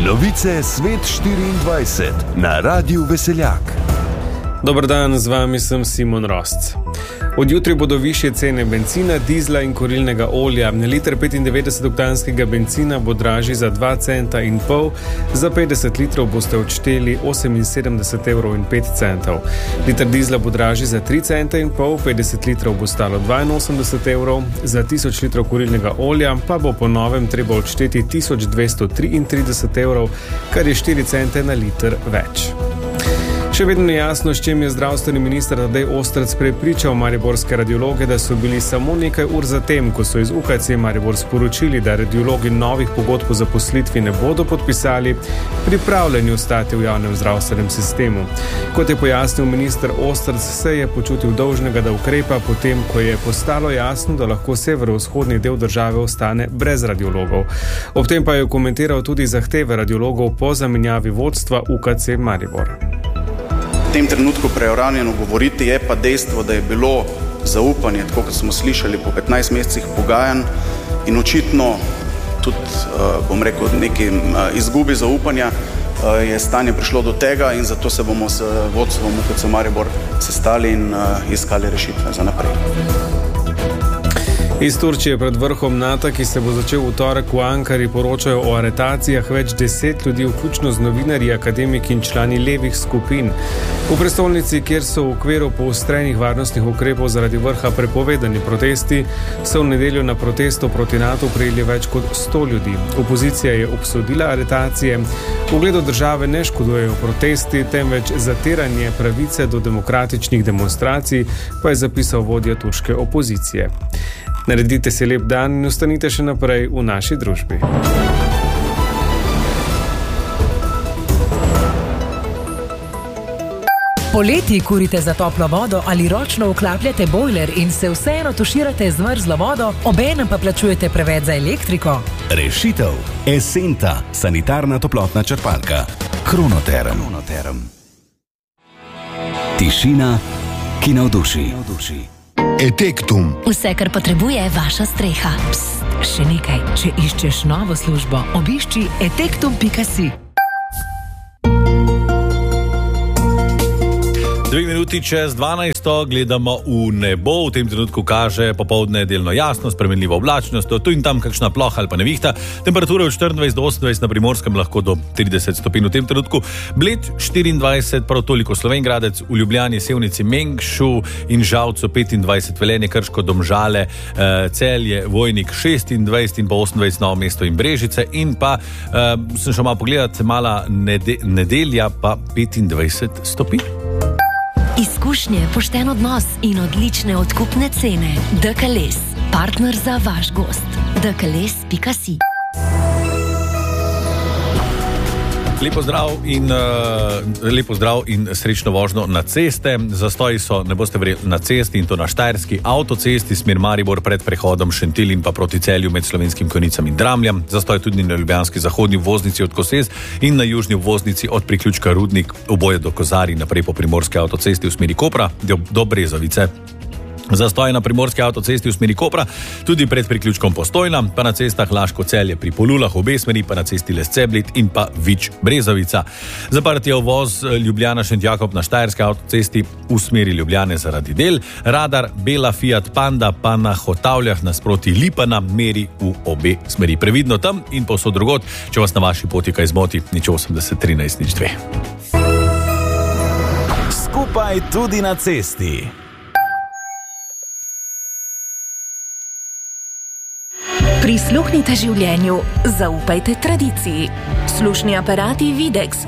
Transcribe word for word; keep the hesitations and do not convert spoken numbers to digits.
Novice Svet štiriindvajset na Radiu Veseljak. Dober dan, z vami sem Simon Rosc. Od jutri bodo višje cene bencina, dizla in kurilnega olja. Liter petindevetdesetoktanskega bencina bo dražji za dva centa in pol, za petdeset litrov boste odšteli oseminsedemdeset evrov in pet centov. Liter dizla bo dražji za tri centa in pol, petdeset litrov bo stalo dvainosemdeset evrov, za tisoč litrov kurilnega olja pa bo po novem treba odšteti tisoč dvesto triintrideset evrov, kar je štiri cente na liter več. Še vedno ni jasno, s čim je zdravstveni minister Tadej Ostrc prepričal mariborske radiologe, da so bili samo nekaj ur zatem, ko so iz U K C Maribor sporočili, da radiologi novih pogodb o zaposlitvi ne bodo podpisali, pripravljeni ostati v javnem zdravstvenem sistemu. Kot je pojasnil minister Ostrc, se je počutil dolžnega, da ukrepa potem, ko je postalo jasno, da lahko severovzhodni del države ostane brez radiologov. Ob tem pa je komentiral tudi zahteve radiologov po zamenjavi vodstva U K C Maribor. V tem trenutku preuranjeno govoriti, je pa dejstvo, da je bilo zaupanje, tako kot smo slišali, po petnajst mesecih pogajanj in očitno tudi, bom rekel, neki izgubi zaupanja, je stanje prišlo do tega in zato se bomo s vodstvom U K C Maribor sestali in iskali rešitve za naprej. Iz Turčije pred vrhom NATO, ki se bo začel v torek v Ankari, poročajo o aretacijah več deset ljudi, vključno z novinarji, akademiki in člani levih skupin. V prestolnici, kjer so v okviru poostrenih varnostnih ukrepov zaradi vrha prepovedani protesti, so v nedeljo na protestu proti NATO prijeli več kot sto ljudi. Opozicija je obsodila aretacije. Ugledu države ne škodujejo protesti, temveč zatiranje pravice do demokratičnih demonstracij, pa je zapisal vodja turške opozicije. Naredite si lep dan in ostanite še naprej v naši družbi. Poleti kurite za toplo vodo ali ročno vklapljate bojler in se vseeno tuširate z mrzlo vodo, obenem pa plačujete preveč za elektriko? Rešitev. Esenta, sanitarna toplotna črpalka. Kronoterm. Tišina, ki navduši. Etektum. Vse, kar potrebuje vaša streha. Psst, še nekaj. Če iščeš novo službo, obišči etektum pika si. Dve minuti čez dvanajsto gledamo v nebo, v tem trenutku kaže popoldne delno jasno, spremenljivo oblačnost, tu in tam kakšna ploha ali pa nevihta, temperature od štiriindvajset do osemindvajset na Primorskem, lahko do trideset stopinj v tem trenutku, Bled štiriindvajset, prav toliko Slovenj Gradec, v Ljubljani, Sevnici, Mengšu in Žalcu petindvajset, Velenje, Krško, Domžale, Celje, Vojnik šestindvajset in pa osemindvajset Novo mesto in Brežice in pa, sem šel malo pogledati, mala nede, nedelja pa petindvajset stopinj. Izkušnje, pošten odnos in odlične odkupne cene. Dekales, partner za vaš gost. dekales pika si. Lepo zdrav in, uh, lepo zdrav in srečno vožnjo na ceste. Zastoji so, ne boste verjeli, na cesti in to na Štajerski avtocesti, smer Maribor pred prehodom Šentilj in pa proti Celju med Slovenskim Konjicam in Dramljam. Zastoj tudi na ljubljanski zahodni obvoznici od Kosez in na južni obvoznici od priključka Rudnik oboje do Kozarij naprej po primorski avtocesti v smeri Kopra do, do Brezovice. Zastoj na primorski avtocesti v smeri Kopra, tudi pred priključkom Postojna, pa na cestah Laško-Celje pri Polulah, obe smeri, pa na cesti Lesceblit in pa Vič-Brezovica. Zaprt je uvoz Ljubljana-Šentjakob na Štajerski avtocesti v smeri Ljubljane zaradi del. Radar Bela Fiat Panda pa na Hotavljah nasproti Lipana meri v obe smeri. Previdno tam in povsod drugod, če vas na vaši poti kaj zmoti, nič osemdeset trinajst nič dve. Skupaj tudi na cesti. Prisluhnite življenju, zaupajte tradiciji. Slušni aparati Videx